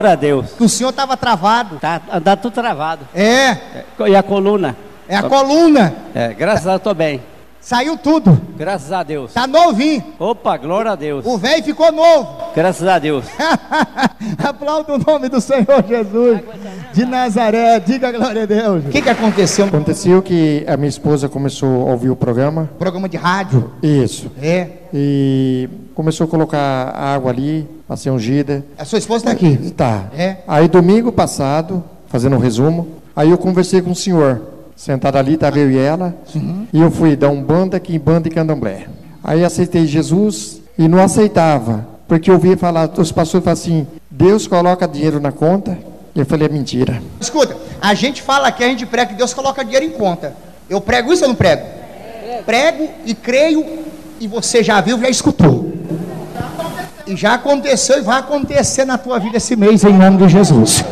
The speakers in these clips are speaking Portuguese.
Glória a Deus. Que o senhor estava travado. Tá andando tudo travado. É. E a coluna? É a coluna. Graças a Deus, tô bem. Saiu tudo. Graças a Deus. Tá novinho. Opa, glória a Deus. O velho ficou novo. Graças a Deus. Aplauda o nome do Senhor Jesus de Nazaré. Diga glória a Deus. O que aconteceu? Aconteceu que a minha esposa começou a ouvir o programa. Programa de rádio. Isso. É. E começou a colocar água ali para ser ungida. A sua esposa está aqui. Tá. É. Aí domingo passado, fazendo um resumo, aí eu conversei com o senhor. Sentado ali, estava eu e ela. E eu fui dar um banda aqui em banda e candomblé. Aí aceitei Jesus e não aceitava. Porque eu ouvia falar, os pastores falam assim, Deus coloca dinheiro na conta. Eu falei, é mentira. Escuta, a gente fala aqui, a gente prega que Deus coloca dinheiro em conta. Eu prego isso ou não prego? Prego e creio, e você já viu, já escutou. E já aconteceu e vai acontecer na tua vida esse mês, em nome de Jesus.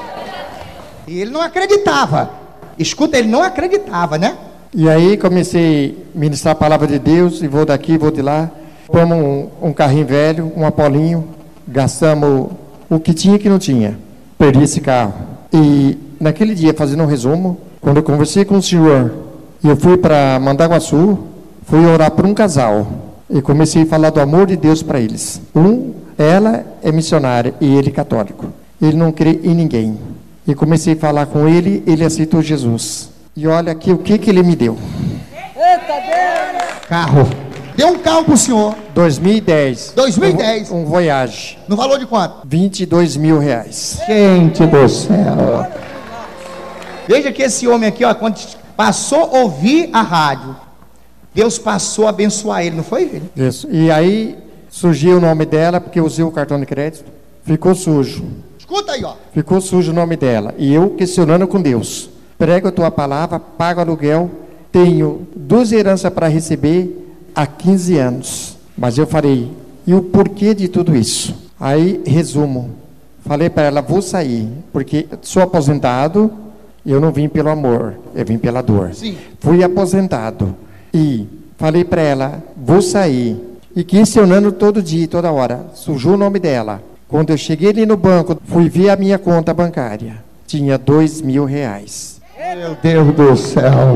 E ele não acreditava. Escuta, ele não acreditava, né? E aí comecei a ministrar a palavra de Deus, e vou daqui, vou de lá. Fomos um carrinho velho, um Apolinho, gastamos o que tinha e que não tinha. Perdi esse carro. E naquele dia, fazendo um resumo, quando eu conversei com o senhor, e eu fui para Mandaguaçu, fui orar por um casal, e comecei a falar do amor de Deus para eles. Ela é missionária e ele católico. Ele não crê em ninguém. E comecei a falar com ele, ele aceitou Jesus. E olha aqui o que ele me deu. Eita Deus! Carro. Deu um carro pro senhor. 2010. 2010. Um Voyage. No valor de quanto? 22 mil reais. Gente do céu. Veja que esse homem aqui, ó, quando passou a ouvir a rádio, Deus passou a abençoar ele, não foi, filho? Isso. E aí surgiu o nome dela, porque eu usei o cartão de crédito. Ficou sujo. Escuta aí, ó. Ficou sujo o nome dela. E eu questionando com Deus. Prego a tua palavra, pago aluguel, tenho 2 heranças para receber há 15 anos. Mas eu falei, e o porquê de tudo isso? Aí, resumo. Falei para ela, vou sair, porque sou aposentado, eu não vim pelo amor, eu vim pela dor. Sim. Fui aposentado. E falei para ela, vou sair. E questionando todo dia, toda hora. Sujou o nome dela. Quando eu cheguei ali no banco, fui ver a minha conta bancária. Tinha 2 mil reais. Meu Deus do céu.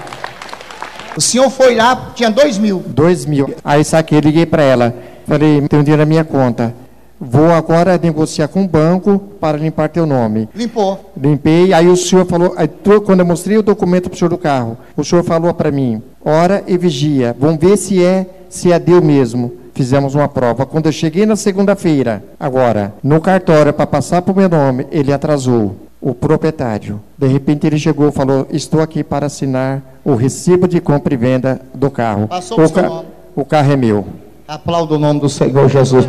O senhor foi lá, tinha 2 mil. 2 mil. Aí saquei, liguei para ela. Falei, tem um dinheiro na minha conta. Vou agora negociar com o banco para limpar teu nome. Limpou. Limpei, aí o senhor falou, quando eu mostrei o documento para o senhor do carro, o senhor falou para mim, ora e vigia, vamos ver se é Deus mesmo. Fizemos uma prova. Quando eu cheguei na segunda-feira, agora, no cartório, para passar para o meu nome, ele atrasou. O proprietário. De repente ele chegou e falou, estou aqui para assinar o recibo de compra e venda do carro. Passou o seu nome. O carro é meu. Aplauda o nome do Senhor Jesus.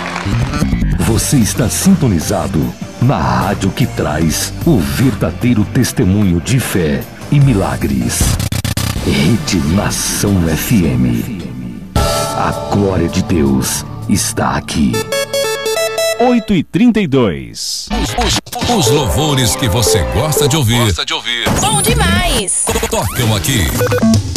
Você está sintonizado na rádio que traz o verdadeiro testemunho de fé e milagres. Rede Nação FM. A glória de Deus está aqui. 8h32. Os louvores que você gosta de ouvir. Bom demais! Tocam aqui.